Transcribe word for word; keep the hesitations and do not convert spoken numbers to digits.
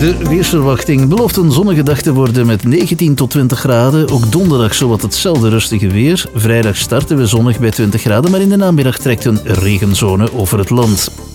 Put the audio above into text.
De weersverwachting belooft een zonnige dag te worden met negentien tot twintig graden. Ook donderdag zowat hetzelfde rustige weer. Vrijdag starten we zonnig bij twintig graden, maar in de namiddag trekt een regenzone over het land.